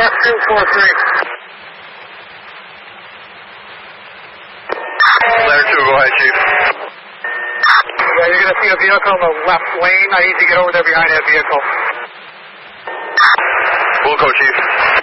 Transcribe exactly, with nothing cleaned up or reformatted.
Truck two four three. Layer two, go ahead, Chief. Yeah, you're going to see a vehicle in the left lane. I need to get over there behind that vehicle. We'll go, Chief.